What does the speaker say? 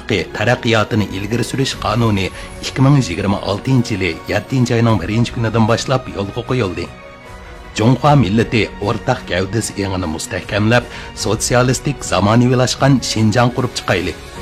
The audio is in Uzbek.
huquqi taraqqiyotini ilgari surish qonuni 2026 yili 7 oyning 1-kunidan boshlab yo'lga qo'yildi. Junxo millati o'rtaq gavdasi engini mustahkamlab, sotsialistik zamonaviylashgan Xinjiang qurib chiqayli.